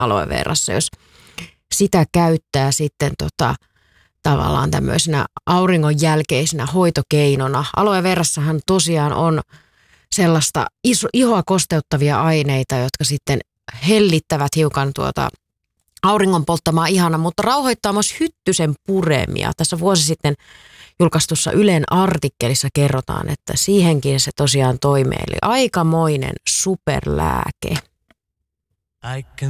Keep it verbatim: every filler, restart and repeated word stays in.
aloe verassa, jos sitä käyttää sitten tota, tavallaan tämmöisenä auringon jälkeisenä hoitokeinona. Aloe verassahan tosiaan on sellaista iso, ihoa kosteuttavia aineita, jotka sitten hellittävät hiukan tuota auringon polttamaa ihana, mutta rauhoittaa myös hyttysen puremia. Tässä vuosi sitten julkaistussa Ylen artikkelissa kerrotaan, että siihenkin se tosiaan toimii. Eli aikamoinen superlääke.